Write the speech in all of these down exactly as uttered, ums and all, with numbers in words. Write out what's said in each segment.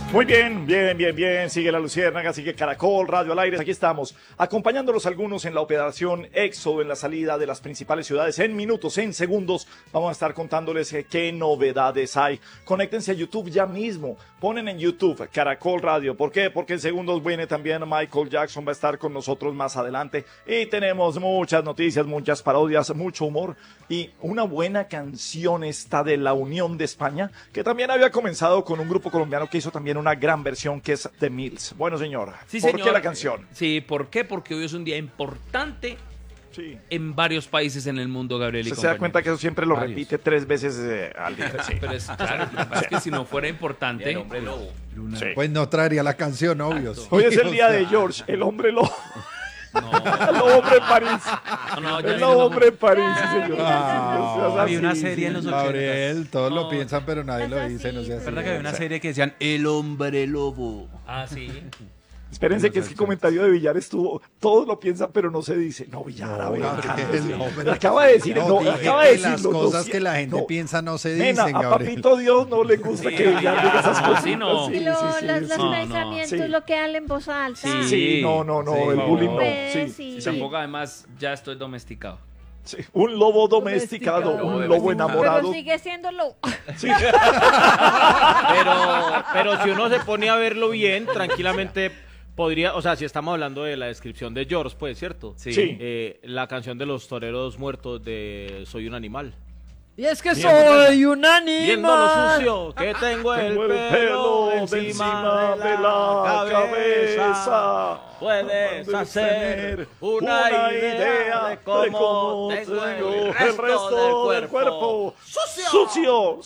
Muy bien, bien, bien, bien. Sigue La Luciérnaga, sigue Caracol, Radio al Aire. Aquí estamos, acompañándolos algunos en la operación Éxodo, en la salida de las principales ciudades. En minutos, en segundos, vamos a estar contándoles eh, qué novedades hay. Conéctense a YouTube ya mismo. Ponen en YouTube Caracol Radio. ¿Por qué? Porque en segundos viene también Michael Jackson, va a estar con nosotros más adelante. Y tenemos muchas noticias, muchas parodias, mucho humor. Y una buena canción esta de La Unión de España, que también había comenzado con un grupo colombiano que hizo también una gran versión, que es The Mills. Bueno, señor, sí, ¿por señor. qué la canción? Sí, ¿por qué? Porque hoy es un día importante sí. en varios países en el mundo, Gabriel. Y se, se da cuenta que eso siempre lo varios. repite tres veces eh, al día. Sí. Pero es, claro, es que si no fuera importante... El hombre lobo. Sí. Pues no traería la canción, obvios. Hoy es el día de George, el hombre lobo. No. El hombre en París. No, no, el no, hombre en París, sí, señor. Ah, Sí, había una sí, serie en los Gabriel, todos No. lo piensan, pero nadie lo Eso dice. sí, No sé es Es verdad que había una Sí. serie que decían El hombre lobo. Ah, sí. Espérense que es que el comentario de Villar estuvo, todos lo piensan pero no se dice. No, Villar, a ver, No, porque cálmese. el hombre- acaba de decir, no, dije acaba de que decir las cosas que la gente piensa no se Nena, dicen, a Gabriel. papito Dios no le gusta Sí, que Villar diga esas no, cosas. así no. Y lo- las- los No, no, pensamientos sí. lo que hablan en voz alta. Sí, Sí. no, no, no, Sí, el por bullying no. favor. Pues, Sí, sí. Y sí, tampoco, además, ya estoy domesticado. sí. Un lobo domesticado, Domesticado. un Lobo lobo domesticado. enamorado. Pero sigue siendo lo... Sí. Pero, pero si uno se pone a verlo bien, tranquilamente podría, o sea, si estamos hablando de la descripción de George, pues, ¿cierto? Sí. Sí. Eh, la canción de los toreros muertos de Soy un animal. Y es que Bien, soy un Viendo lo animal. sucio que tengo el Tengo el pelo pelo encima, de encima de la cabeza. Puedes Puedes hacer tener una, una idea, idea de cómo, de cómo tengo tengo el resto, del, cuerpo. ¡Sucio! ¡Sucio!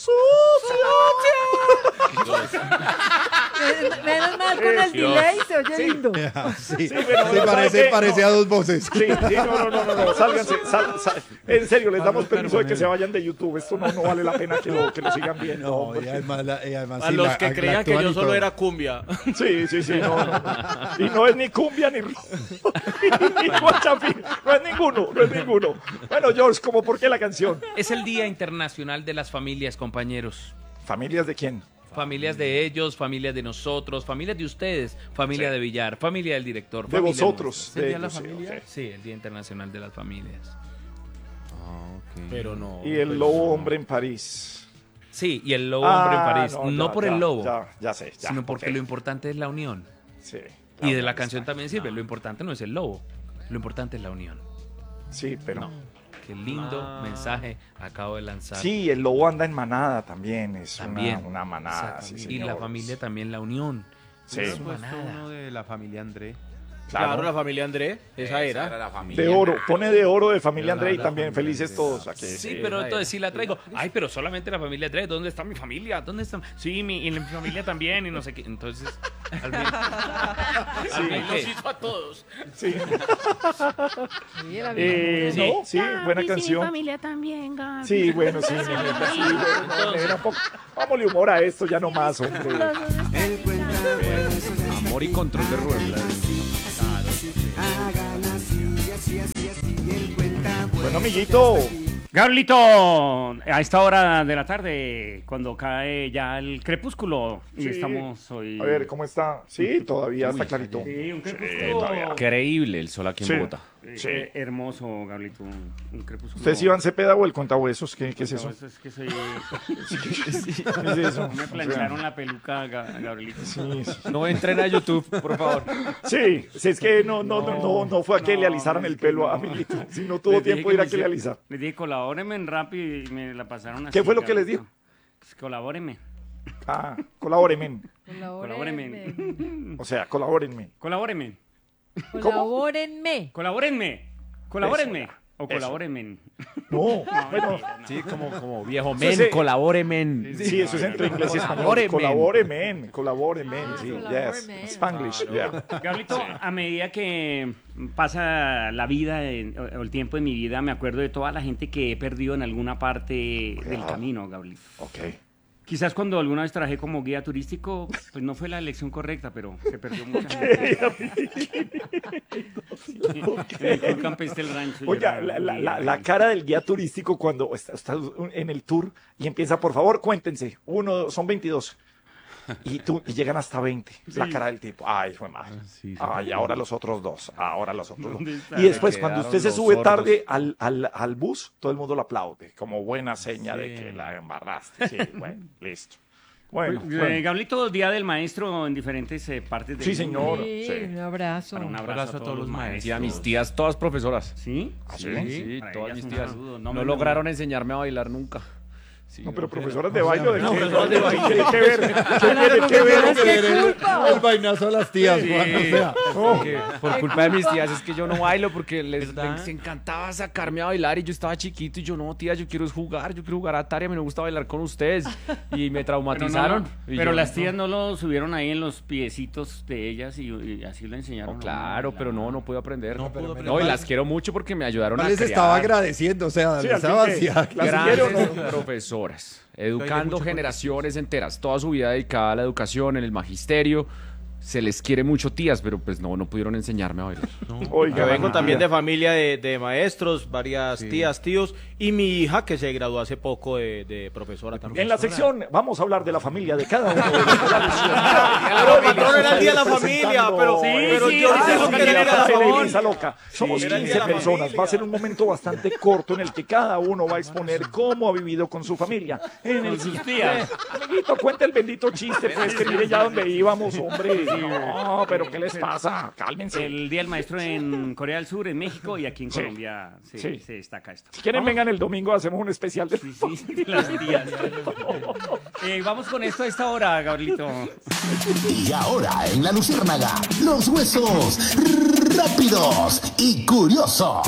¡Sucio! Menos mal con el delay se oye lindo. Sí, sí, pero sí, ¿sabe parece, qué? parece No. a dos voces. Sí, sí, no, no, no, no, no, sálganse, sal, sal. En serio, les damos permiso de que se vayan de YouTube. Esto no, no vale la pena que lo, que lo sigan viendo. No, hombre. y además, la- y además A sí, los la- que la creían que actúan yo y solo todo. era cumbia. Sí, sí, sí, no, no, no. Y no es ni cumbia ni rock. Ni guachafín. No es ninguno, no es ninguno. Bueno, George, ¿cómo por qué la canción? Es el Día Internacional de las Familias, compañeros. ¿Familias de quién? Familias de ellos, familias de nosotros, familias de ustedes, familia Sí. de Villar, familia del director. De familia vosotros. nuestra. de día de la ellos, sí, familia? ok. Sí, el Día Internacional de las Familias. Pero no. Y el pues, lobo hombre en París. Sí, y el lobo Ah, hombre en París. No, ya, por ya, el lobo, Ya, ya sé, ya. sino porque ok. lo importante es la unión. Sí. Y de la Ya, canción está. también sirve. Lo importante no es el lobo, lo importante es la unión. Sí, pero... No. Qué lindo Ah. mensaje acabo de lanzar. Sí, el lobo anda en manada también. Es También. Una, una manada, sí, Exactamente. Y la señor. familia también, la unión. Sí. Es Pues manada. uno de la familia André. Claro. Claro, la familia André, esa Esa era. la familia. De oro, pone de oro de familia Era la- André y la también familia felices André. todos. Aquí, Sí, sí. pero esa entonces era. sí la traigo. Ay, pero solamente la familia Andrés. ¿Dónde está mi familia? ¿Dónde está? Sí, mi, y mi familia también y no sé qué. Entonces, al fin, al fin Los que- hizo a todos. Sí. Mira, Eh, Sí. No, sí, buena canción. familia también, Gaby. Sí, bueno, sí, mi niña, sí, bueno, negra, po- Vámonos humor a esto, ya no más, hombre. Amor y control de Rubén. Bueno, amiguito. Gabrielito, a esta hora de la tarde, cuando cae ya el crepúsculo, y Sí. estamos hoy... A ver, ¿cómo está? Sí, todavía está clarito. Sí, un Sí, crepúsculo todavía. Increíble el sol aquí en Sí. Bogotá. Sí. eh, hermoso, Gabrielito, un, un crepúsculo... ¿Usted es Iván Cepeda o el contahuesos? ¿Qué, qué es eso? Es que soy... ¿Qué es eso? Me plancharon la peluca, Ga- Gabrielito. Sí, sí. No entren a YouTube, por favor. Sí, si es que no, no, no, no, no fue a que No, le alisaran es el que pelo no. a amiguito. Si no tuvo Les dije tiempo de ir a me que le hice- alisara. Les dije, colabórenme en Rappi y me la pasaron así. ¿Qué fue lo que les Gabrielito. dijo? Colabórenme. Ah, colabórenme. Colabórenme. O sea, colabórenme. Colabórenme. Colabórenme. Colabórenme. Colabórenme. Eso, O eso. colabórenme. No, bueno, Sí, como, como viejo Eso men, es, eh, colabore men. sí, eso es entre inglés y español. Colabórenme. Colabórenme, colabórenme, Ah, sí, colabórenme. yes, Spanglish, yeah. Gabrielito, a medida que pasa la vida en- o el tiempo de mi vida, me acuerdo de toda la gente que he perdido en alguna parte del Ah. camino, Gabrielito. Ok. Quizás cuando alguna vez trabajé como guía turístico, pues no fue la elección correcta, pero se perdió mucha gente. En el Tour Campestre del Rancho. yo Oiga, era la, la, guía. la, la cara del guía turístico cuando está, está en el tour y empieza, por favor, cuéntense. Uno, son veintidós. Y, tú, y llegan hasta veinte. La cara del tipo, ay, fue mal. Sí, sí. Ay, ahora los otros dos, ahora los otros dos. ¿Dónde está? Y después, Se cuando usted quedaron se los sube sordos. tarde al, al, al bus, todo el mundo lo aplaude, como buena seña de que la embarraste. Sí, bueno, listo. Bueno, Eh, bueno. Gablito, Día del Maestro en diferentes eh, partes del Sí, mundo. señor. Sí, Sí. un abrazo. Para un abrazo, a todos los maestros. Y a mis tías, todas profesoras. ¿Sí? ¿Ah, sí? Sí, Para todas ellas mis un tías. saludo. No, No me- lograron enseñarme a bailar nunca. Sí, No, pero no, profesoras de baile, ¿de qué? profesoras de baile. ¿Qué que ver? ¿Qué Las tiene que ver? profesoras, ¿qué culpa? El vainazo a las tías, Juan, o sea. porque por culpa de mis tías es que yo no bailo porque les, ¿Verdad? les encantaba sacarme a bailar y yo estaba chiquito y yo no, tía, yo quiero es jugar, yo quiero jugar a Atari, a mí me gusta bailar con ustedes y me Pero, no, traumatizaron. no, Y pero yo, las no. tías no lo subieron ahí en los piecitos de ellas y, y así lo enseñaron. No, claro, pero no, no puedo aprender. No pudo No, aprender. y las quiero mucho porque me ayudaron a les crear estaba agradeciendo, o sea, Sí, les al fin estaba que- hacia- ¿Las grandes quiere o no? profesoras, Oye, educando mucho generaciones enteras, toda su vida dedicada a la educación, en el magisterio. Se les quiere mucho, tías, pero pues no, no pudieron enseñarme a bailar. Oiga, Yo vengo mi también tía. de familia de, de maestros, varias tías, tíos, y mi hija que se graduó hace poco de, de profesora también. En la sección vamos a hablar de la familia de cada uno de los Pero el patrón era el día de la familia, pero, Sí, pero sí, yo sí, tengo sí, que sí, tener sí, razón. Elisa loca. Somos era el día quince de la personas. familia. Va a ser un momento bastante corto en el que cada uno va a exponer cómo ha vivido con su familia. En el Con sus tías. Amiguito, cuenta el bendito chiste, pues que mire ya dónde íbamos, hombre. No, pero ¿qué les pasa? Cálmense. El Día del Maestro en Corea del Sur, en México y aquí en Sí. Colombia se, Sí. se destaca esto. Si quieren, vengan el domingo, hacemos un especial de... Sí, sí, de las tías. Eh, vamos con esto a esta hora, Gabrielito. Y ahora en La Luciérnaga, los huesos rápidos y curiosos.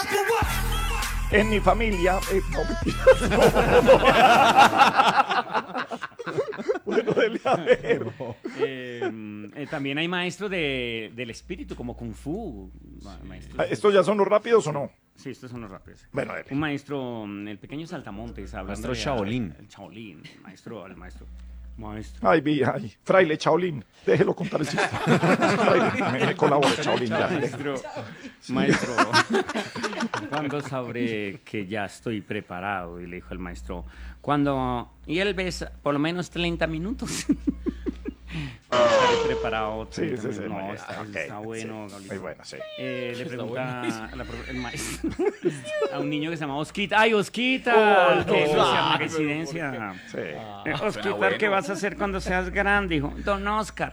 En mi familia... eh, no, mentiras. Bueno, dele a ver. Eh, eh, también hay maestros de, del espíritu, como Kung Fu. ma- maestros- ¿Estos ya son los rápidos o no? Sí, estos son los rápidos. Bueno, dele. Un maestro, mm, el pequeño saltamontes, hablando Maestro Shaolin. El Shaolin, maestro, el maestro. Maestro. Ay, vi, ay, fraile Chaolín, déjelo contar el chiste. Fraile, me, me colabora Chaolín ya. Maestro, maestro, ¿cuándo sabré que ya estoy preparado? Y le dijo el maestro, cuando, y él ves por lo menos treinta minutos. Estaré preparado. Sí, treinta sí, sí, minutos. muy No, bien, está, ok, está bueno, sí, Gabrielito. muy bueno, sí. Eh, le pregunta a la pro- el maestro a un niño que se llama Osquita. ¡Ay, Osquita! Oh, ¿Qué no. se llama residencia? Sí. Eh, Osquita, ¿qué vas a hacer cuando seas grande? Dijo, Don Oscar.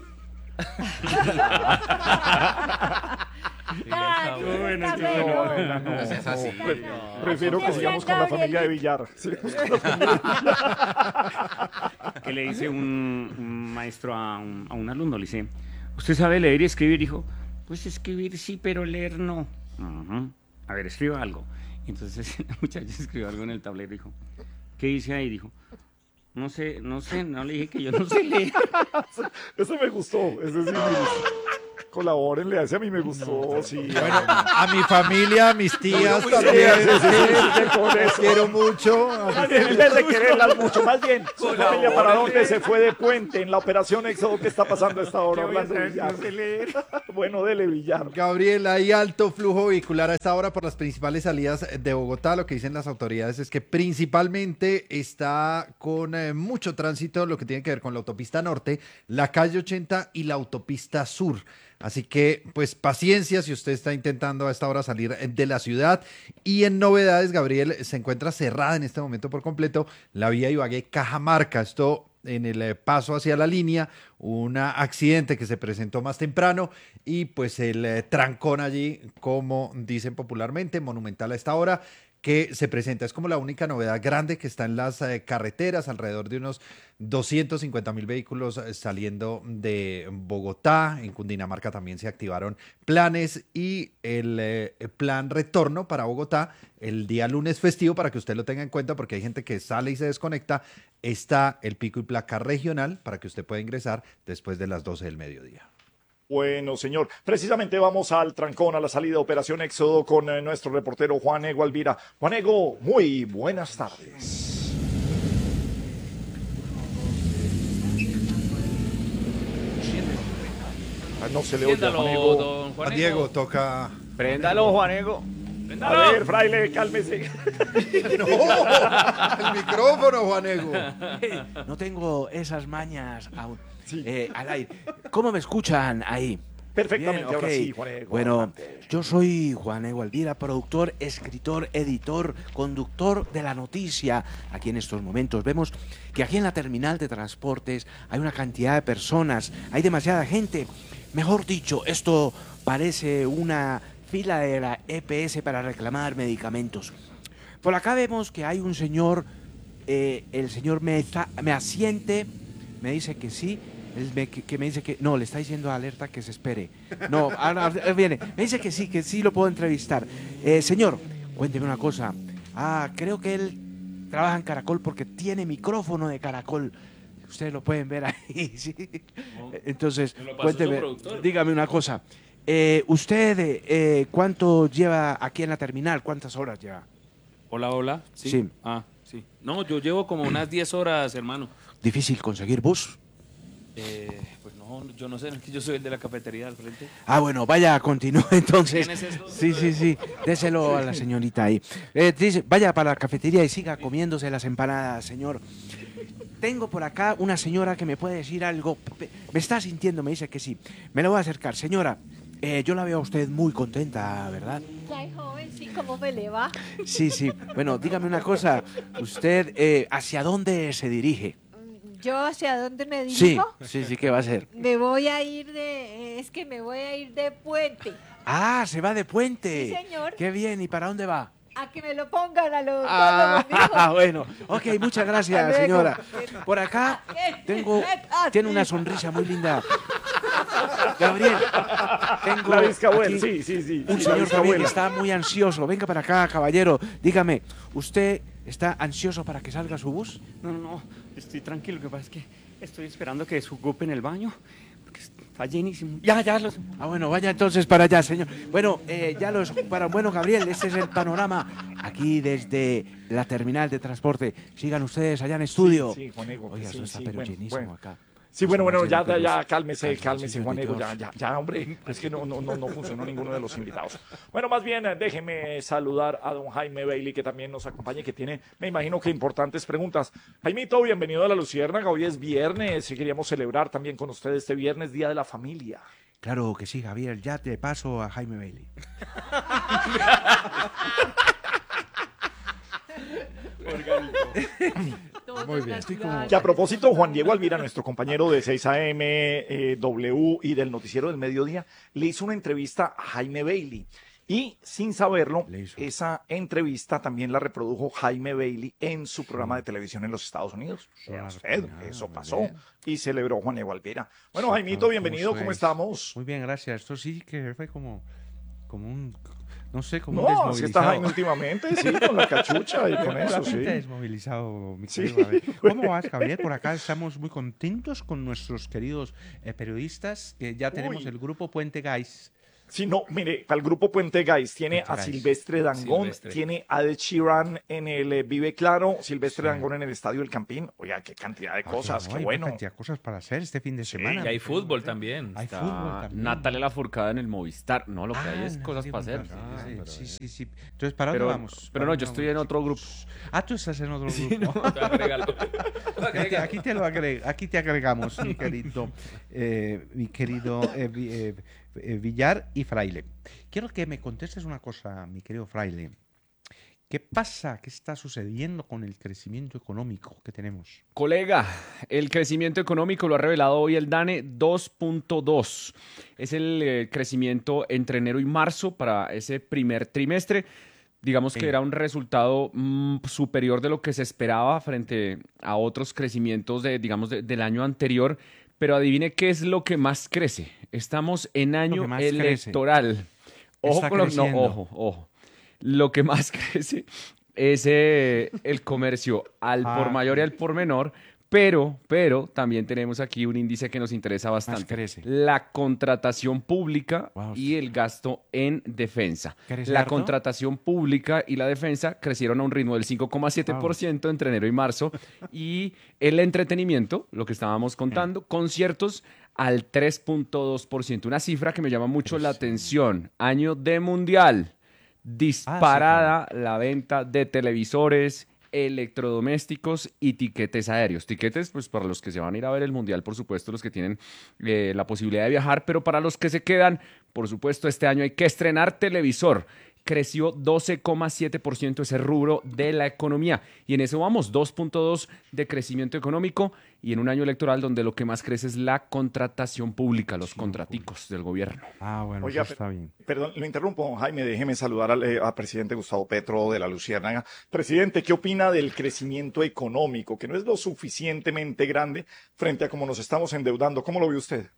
Ay, Qué bueno, está qué bueno. bueno. No, Es así. no, pre- prefiero que sigamos con la familia de Villar. Sigamos con la familia de Villar. Que le dice un, un maestro a un, a un alumno, le dice, ¿usted sabe leer y escribir? Dijo, pues escribir sí, pero leer no. Ujú. A ver, escriba algo. Entonces el muchacho escribió algo en el tablero y dijo, ¿qué dice ahí? Dijo, no sé, no sé, no le dije que yo no sé leer. Ese me gustó. Ese sí me gustó. Colabórenle, ese a mí me gustó. Sí, Bueno, a mi familia, a mis tías Sí, también. sí, sí, sí, sí, con Las eso. quiero mucho. Más bien, en vez de quererlas mucho, más bien, su familia para dónde se fue de puente en la operación Éxodo que está pasando a esta hora hablando de Villar. Bueno, dele Villar. Gabriel, hay alto flujo vehicular a esta hora por las principales salidas de Bogotá. Lo que dicen las autoridades es que principalmente está con eh, mucho tránsito lo que tiene que ver con la autopista norte, la calle ochenta y la autopista sur. Así que, pues, paciencia si usted está intentando a esta hora salir de la ciudad. Y en novedades, Gabriel, se encuentra cerrada en este momento por completo la vía Ibagué-Cajamarca. Esto en el eh, paso hacia la línea, un accidente que se presentó más temprano y pues el eh, trancón allí, como dicen popularmente, monumental a esta hora, que se presenta. Es como la única novedad grande que está en las eh, carreteras, alrededor de unos doscientos cincuenta mil vehículos eh, saliendo de Bogotá. En Cundinamarca también se activaron planes y el eh, plan retorno para Bogotá el día lunes festivo, para que usted lo tenga en cuenta, porque hay gente que sale y se desconecta. Está el pico y placa regional para que usted pueda ingresar después de las doce del mediodía. Bueno, señor. Precisamente vamos al trancón, a la salida de Operación Éxodo con eh, nuestro reportero Juan Ego Alvira. Juan Ego, muy buenas tardes. Ah, no se le oye a Entiéndalo, Juan Ego. don Juan Diego, Ego. toca... Préndalo, Juanego. A ver, fraile, cálmese. No, el micrófono, Juanego. No tengo esas mañas aún. Sí. Eh, al aire. ¿Cómo me escuchan ahí? Perfectamente, Bien, ahora ok. sí, Juanego. Bueno, adelante. yo soy Juanego Alvira, productor, escritor, editor, conductor de la noticia. Aquí en estos momentos vemos que aquí en la terminal de transportes hay una cantidad de personas, hay demasiada gente. Mejor dicho, esto parece una fila de la E P S para reclamar medicamentos. Por acá vemos que hay un señor, eh, el señor me, está- me asiente, me dice que sí. Él me- que, que me dice que no, le está diciendo a Alerta que se espere. No, ahora ahora viene. Me dice que sí, que sí lo puedo entrevistar. Eh, señor, cuénteme una cosa. Ah, creo que él trabaja en Caracol porque tiene micrófono de Caracol. Ustedes lo pueden ver ahí, sí. Entonces, Me lo pasó su cuénteme, productor. dígame una cosa. Eh, ¿Usted eh, cuánto lleva aquí en la terminal? ¿Cuántas horas lleva? Hola, hola. Sí. Sí. Ah, sí. No, yo llevo como unas diez horas, hermano. ¿Difícil conseguir bus? Eh, pues no, yo no sé, es que yo soy el de la cafetería al frente. Ah, bueno, vaya, continúe entonces. ¿Quién es esto? Sí, sí, sí. Déselo a la señorita ahí. Eh, dice, vaya para la cafetería y siga comiéndose las empanadas, señor. Tengo por acá una señora que me puede decir algo. Pe- Me está sintiendo, me dice que sí. Me la voy a acercar. Señora, eh, yo la veo a usted muy contenta, ¿verdad? Ay, joven, sí, ¿cómo me le va? Sí, sí. Bueno, dígame una cosa. ¿Usted eh, hacia dónde se dirige? ¿Yo hacia dónde me Sí, dirijo? sí, sí, ¿qué va a hacer? Me voy a ir de... Es que me voy a ir de puente. Ah, se va de puente. Sí, señor. Qué bien, ¿y para dónde va? A que me lo pongan a los... Ah, a los bueno. Ok, muchas gracias, Hasta luego. señora. Por acá tengo... Tiene una sonrisa muy linda. Gabriel, tengo La Vizcabuel, aquí sí, sí, sí. un sí, la señor también que Vizcabuela. está muy ansioso. Venga para acá, caballero. Dígame, ¿usted está ansioso para que salga su bus? No, no, no, estoy tranquilo. Lo que pasa es que estoy esperando que desocupen el baño, porque está llenísimo. Ya, ya, los... Ah, bueno, vaya entonces para allá, señor. Bueno, eh, ya los para bueno, Gabriel, este es el panorama aquí desde la terminal de transporte. Sigan ustedes allá en estudio. Sí, sí, Juanego, Oiga, sí, eso está sí, pero bueno, llenísimo bueno. acá. Sí, bueno, bueno, ya, ya, ya, Calma, cálmese, sí, cálmese, sí, Juanego, Dios. ya, ya, ya, hombre, es que no, no, no, no funcionó ninguno de los invitados. Bueno, más bien, eh, déjeme saludar a don Jaime Bailey, que también nos acompaña y que tiene, me imagino que importantes preguntas. Jaimito, bienvenido a La Luciérnaga, hoy es viernes y queríamos celebrar también con ustedes este viernes, Día de la Familia. Claro que sí, Javier. Ya te paso a Jaime Bailey. Muy bien. Que a propósito, Juan Diego Alvira, nuestro compañero de seis A M, eh, W y del Noticiero del Mediodía, le hizo una entrevista a Jaime Bailey. Y sin saberlo, Le hizo. esa entrevista también la reprodujo Jaime Bailey en su programa de televisión en los Estados Unidos. Vea usted, eso pasó. Y celebró Juan Diego Alvira. Bueno, Jaimito, bienvenido, ¿cómo estamos? Muy bien, gracias. Esto sí que fue como, como un, no sé, como un No, desmovilizado. así está Jaime últimamente, sí, con la cachucha y con La eso, pinta sí. desmovilizado, mi Sí. querido Javier. ¿Cómo vas, Javier? Por acá estamos muy contentos con nuestros queridos eh, periodistas, que ya tenemos Uy. el grupo Puente Guys. Sí, no, mire, para el grupo Puente Guys tiene Puente a Guys. Silvestre Dangond, Silvestre. tiene a Ed Sheeran en el eh, Vive Claro, Silvestre Sí. Dangond en el Estadio El Campín. Oiga, qué cantidad de Ah, cosas, claro, qué hay bueno. una cantidad de cosas para hacer este fin de semana. Y hay fútbol también. Hay Está fútbol también. Natalia Lafourcade en el Movistar. No, lo que hay Ah, es cosas sí, para hacer. ah, Sí, sí, pero- sí, sí. Entonces, ¿para dónde Pero, vamos? pero ¿Para no, yo dónde estoy en vamos? otro grupo. Ah, tú estás en otro grupo. Agrégalo. Aquí, aquí te lo agreg- aquí te agregamos, mi querido, eh, mi querido eh, Vi- eh, eh, Villar y Fraile. Quiero que me contestes una cosa, mi querido Fraile. ¿Qué pasa? ¿Qué está sucediendo con el crecimiento económico que tenemos? Colega, el crecimiento económico lo ha revelado hoy el DANE dos punto dos. Es el eh, crecimiento entre enero y marzo para ese primer trimestre. Digamos Sí. que era un resultado mm, superior de lo que se esperaba frente a otros crecimientos de, digamos, de- del año anterior. Pero adivine qué es lo que más crece. Estamos en año que más crece. electoral. Ojo Está con lo, no, creciendo. ojo, ojo. Lo que más crece es eh, el comercio al Ah, por mayor y al por menor, pero, pero también tenemos aquí un índice que nos interesa bastante. crece. La contratación pública Wow. y el gasto en defensa. ¿Crece La harto? contratación pública y la defensa crecieron a un ritmo del cinco coma siete por ciento entre enero y marzo. Y el entretenimiento, lo que estábamos contando, conciertos al tres punto dos por ciento. Una cifra que me llama mucho la atención. Año de mundial. disparada ah, sí, claro. la venta de televisores, electrodomésticos y tiquetes aéreos. Tiquetes, pues para los que se van a ir a ver el Mundial, por supuesto, los que tienen eh, la posibilidad de viajar, pero para los que se quedan, por supuesto, este año hay que estrenar televisor. Creció doce coma siete por ciento ese rubro de la economía. Y en eso vamos, dos punto dos de crecimiento económico y en un año electoral donde lo que más crece es la contratación pública, los sí, contraticos público. del gobierno. Ah, bueno, Oiga, eso está bien. Perdón, lo interrumpo, Jaime, déjeme saludar al, eh, al presidente Gustavo Petro de la Luciérnaga. Presidente, ¿qué opina del crecimiento económico, que no es lo suficientemente grande frente a cómo nos estamos endeudando? ¿Cómo lo ve usted?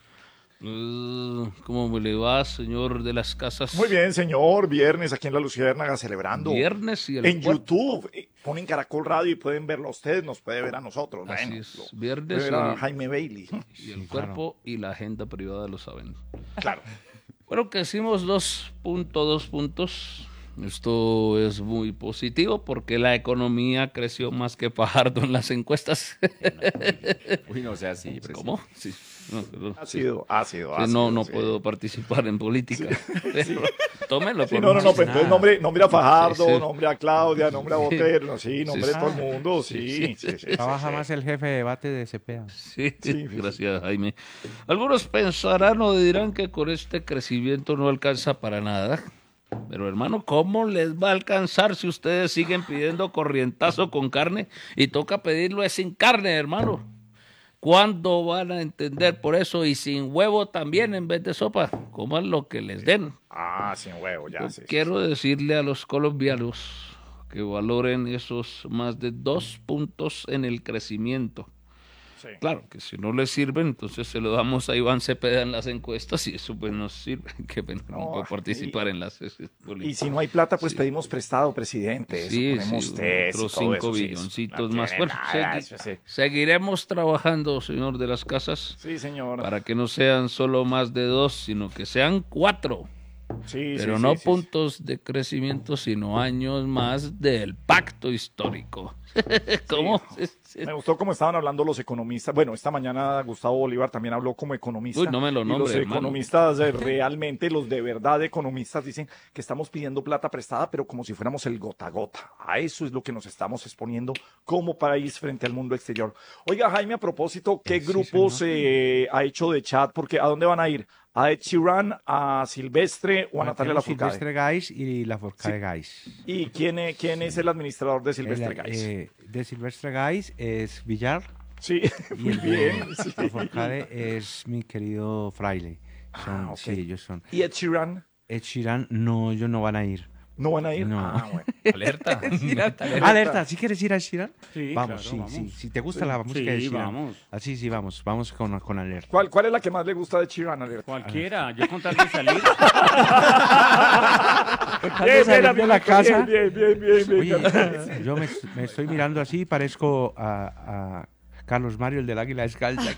Uh, ¿Cómo me le va, señor de las casas? Muy bien, señor. Viernes aquí en la Luciérnaga celebrando. Viernes y el En cuerpo. YouTube. Eh, ponen Caracol Radio y pueden verlo a ustedes, nos puede ver a nosotros. Así bueno, es. lo, Viernes puede ver a y- Jaime Bailey. Y el cuerpo y la agenda privada lo saben. Claro. Bueno, que hicimos dos puntos, dos puntos. Esto es muy positivo porque la economía creció más que Fajardo en las encuestas. Uy, no sea así, presidente. ¿Cómo? Sí. No, perdón. Ácido, ácido, Sí, ácido. no, no sí. puedo participar en política. Pero tómenlo Sí, por no, no, no, un- pues entonces nombre, nombre a Fajardo, Sí, sí. nombre a Claudia, nombre a Botero, no, sí, nombre Sí, de todo el sí. mundo, sí, Sí, sí, sí. sí, sí, Trabaja sí. más el jefe de debate de Cepeda. Sí, Sí, sí, gracias, Jaime. Algunos pensarán o dirán que con este crecimiento no alcanza para nada. Pero hermano, ¿cómo les va a alcanzar si ustedes siguen pidiendo corrientazo con carne y toca pedirlo es sin carne, hermano? ¿Cuándo van a entender por eso? Y sin huevo también en vez de sopa. Coman lo que les den. Ah, sin huevo, ya, Yo sí. quiero decirle a los colombianos que valoren esos más de dos puntos en el crecimiento. Sí. Claro, que si no les sirven, entonces se lo damos a Iván Cepeda en las encuestas y eso pues nos sirve. Que bueno, no, No, puedo participar y- en las eh, Y políticas. si no hay plata, pues Sí. pedimos prestado, presidente. Eso Sí, ponemos sí, test y otros todo cinco eso, sí, billoncitos no más. tiene Bueno, nada, segui- eso sí. seguiremos trabajando, señor de las casas, Sí, señor. para que no sean solo más de dos, sino que sean cuatro. Sí, Pero sí, no sí, sí, puntos de crecimiento, sino años más del pacto histórico. ¿Cómo? Sí, sí. Me gustó cómo estaban hablando los economistas. Bueno, esta mañana Gustavo Bolívar también habló como economista. Uy, no me lo Y nombre, los hermano. economistas, eh, realmente, los de verdad economistas, dicen que estamos pidiendo plata prestada, pero como si fuéramos el gota a gota. A eso es lo que nos estamos exponiendo como país frente al mundo exterior. Oiga, Jaime, a propósito, ¿qué Sí, grupos señor. eh, ha hecho de chat? Porque ¿a dónde van a ir? ¿A Ed Sheeran, a Silvestre o a Natalia Tenemos Lafourcade? Silvestre Gais y la Forcade Gais. ¿Y quién, es- quién es el administrador de Silvestre El, Gais? eh, de Silvestre Gais es Villar Sí, y muy el bien. de sí. la Forcade es mi querido Fraile. Son, Ah, ok. Sí, ellos son. ¿Y Ed Sheeran? Ed Sheeran, no, ellos no van a ir. ¿No van a ir? No. Ah, bueno. Alerta. Alerta, ¿sí quieres ir a Sheeran? Sí, Vamos, claro, sí, vamos. sí. Si te gusta la música de Sí, Sheeran. vamos. Así, sí, vamos. Vamos con, con Alerta. ¿Cuál, ¿Cuál es la que más le gusta de Sheeran, Alerta? Cualquiera, yo con tal de salir. de salir de la casa. Bien, bien, bien, bien. bien. Oye, yo me, me estoy mirando así y parezco a, a Carlos Mario, el del Águila Descalza.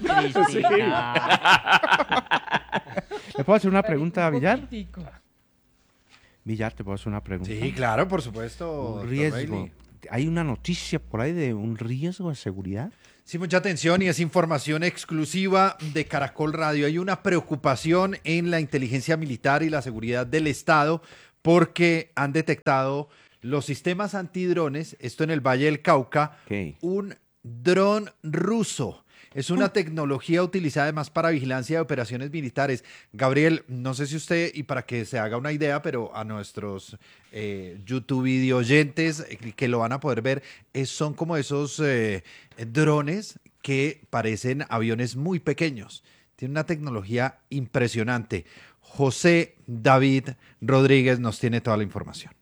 ¿Le puedo hacer una pregunta a Villar? Villar, ¿te puedo hacer una pregunta? Sí, claro, por supuesto. Un doctor riesgo. Bailey. ¿Hay una noticia por ahí de un riesgo de seguridad? Sí, mucha atención y es información exclusiva de Caracol Radio. Hay una preocupación en la inteligencia militar y la seguridad del Estado porque han detectado los sistemas antidrones, esto en el Valle del Cauca, ¿Qué? un dron ruso. Es una tecnología utilizada además para vigilancia de operaciones militares. Gabriel, no sé si usted, y para que se haga una idea, pero a nuestros eh, YouTube video oyentes eh, que lo van a poder ver, es, son como esos eh, drones que parecen aviones muy pequeños. Tiene una tecnología impresionante. José David Rodríguez nos tiene toda la información.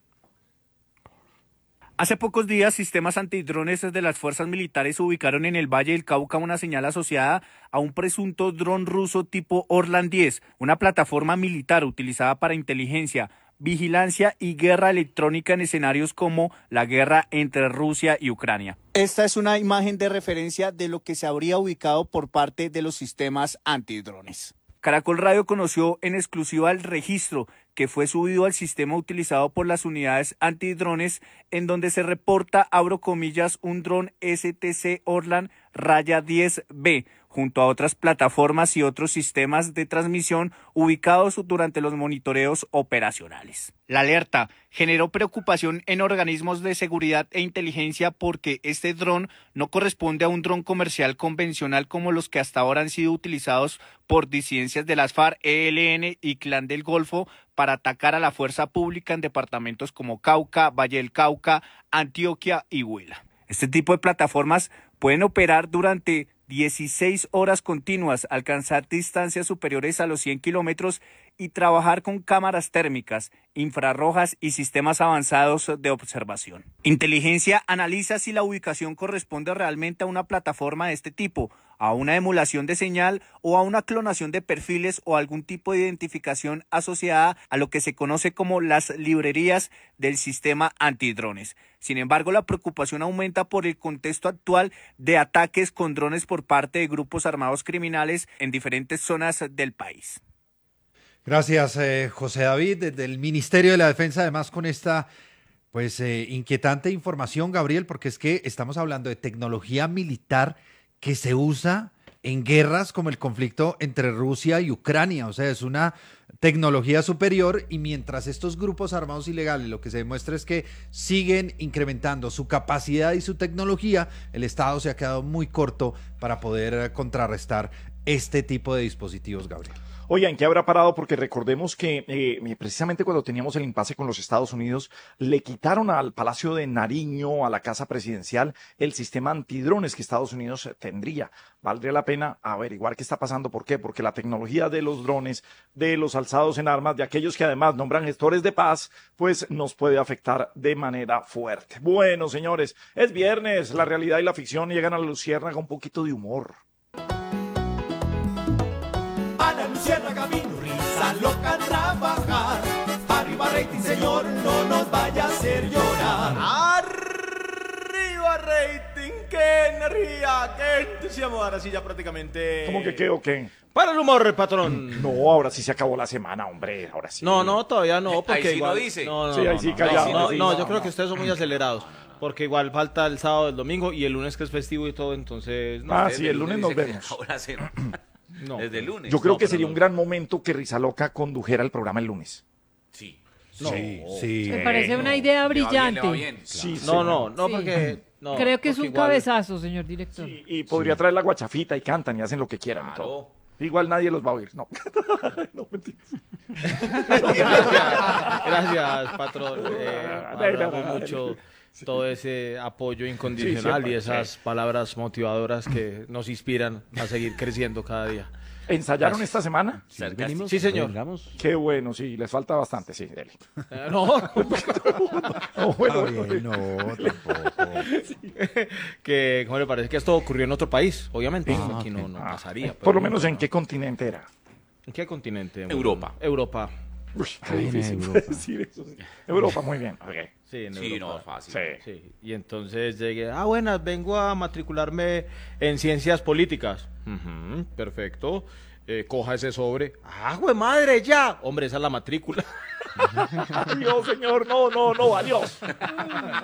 Hace pocos días, sistemas antidrones de las fuerzas militares ubicaron en el Valle del Cauca una señal asociada a un presunto dron ruso tipo Orlan diez, una plataforma militar utilizada para inteligencia, vigilancia y guerra electrónica en escenarios como la guerra entre Rusia y Ucrania. Esta es una imagen de referencia de lo que se habría ubicado por parte de los sistemas antidrones. Caracol Radio conoció en exclusiva el registro que fue subido al sistema utilizado por las unidades antidrones, en donde se reporta, abro comillas, un dron S T C Orlan raya diez B, junto a otras plataformas y otros sistemas de transmisión ubicados durante los monitoreos operacionales. La alerta generó preocupación en organismos de seguridad e inteligencia porque este dron no corresponde a un dron comercial convencional como los que hasta ahora han sido utilizados por disidencias de las FARC, E L N y Clan del Golfo para atacar a la fuerza pública en departamentos como Cauca, Valle del Cauca, Antioquia y Huila. Este tipo de plataformas pueden operar durante dieciséis horas continuas, alcanzar distancias superiores a los cien kilómetros y trabajar con cámaras térmicas, infrarrojas y sistemas avanzados de observación. Inteligencia analiza si la ubicación corresponde realmente a una plataforma de este tipo, a una emulación de señal o a una clonación de perfiles o algún tipo de identificación asociada a lo que se conoce como las librerías del sistema antidrones. Sin embargo, la preocupación aumenta por el contexto actual de ataques con drones por parte de grupos armados criminales en diferentes zonas del país. Gracias, eh, José David, desde el Ministerio de la Defensa, además con esta pues eh, inquietante información, Gabriel, porque es que estamos hablando de tecnología militar que se usa en guerras como el conflicto entre Rusia y Ucrania, o sea, es una tecnología superior y mientras estos grupos armados ilegales lo que se demuestra es que siguen incrementando su capacidad y su tecnología, el Estado se ha quedado muy corto para poder contrarrestar este tipo de dispositivos, Gabriel. Oye, ¿en qué habrá parado? Porque recordemos que eh, precisamente cuando teníamos el impasse con los Estados Unidos, le quitaron al Palacio de Nariño, a la Casa Presidencial, el sistema antidrones que Estados Unidos tendría. Valdría la pena averiguar qué está pasando. ¿Por qué? Porque la tecnología de los drones, de los alzados en armas, de aquellos que además nombran gestores de paz, pues nos puede afectar de manera fuerte. Bueno, señores, es viernes, la realidad y la ficción llegan a la luciérnaga con un poquito de humor. Luciana camino, risa loca trabajar. Arriba rating, señor, no nos vaya a hacer llorar. Arriba rating, qué energía, qué entusiasmo. Ahora sí ya prácticamente... ¿Cómo que qué o qué? Para el humor, patrón. No, ahora sí se acabó la semana, hombre, ahora sí. No, no, todavía no, porque ahí sí igual... lo dice. No, no, sí, ahí no, sí no, callado. No, sí, no, no, yo creo no. que ustedes son muy acelerados. Porque igual falta el sábado, el domingo y el lunes que es festivo y todo, entonces... No, ah, sí, el lunes nos vemos. Ahora sí. No. Desde el lunes. Yo creo No, que pero sería no. un gran momento que Rizaloca condujera el programa el lunes. Sí. No. Sí, sí. Me parece una idea Le va bien, brillante. le va bien. Sí, No, señor. no, no, Sí. porque... no, Creo que es porque un igual- cabezazo, señor director. Sí, y podría traer la guachafita y cantan y hacen lo que quieran. y Claro. todo. Igual nadie los va a oír, no. No, mentira. Gracias, gracias, patrón. Eh, No, no, valoramos no, no. mucho todo ese apoyo incondicional Sí, y siempre, esas sí. palabras motivadoras que nos inspiran a seguir creciendo cada día. ¿Ensayaron Gracias. esta semana? Sí, Sí, señor. Qué bueno, sí, les falta bastante, sí, dele. Eh, no, No, bueno, Está bien, no, tampoco. que ¿cómo le parece que esto ocurrió en otro país? Obviamente, aquí no, no Ah, pasaría. por lo pero- menos, ¿en qué continente era? ¿En qué continente? Europa. Europa. Uy, qué Ay, en difícil Europa. decir eso. sí. Europa, muy bien. ok. Sí, en Sí, Europa. no, fácil. Sí. Sí, y entonces llegué, ah, buenas, vengo a matricularme en ciencias políticas. Ujú, perfecto. Eh, coja ese sobre. ¡Ah, güey, madre, ya! Hombre, esa es la matrícula. Dios, señor, no, no, no, adiós.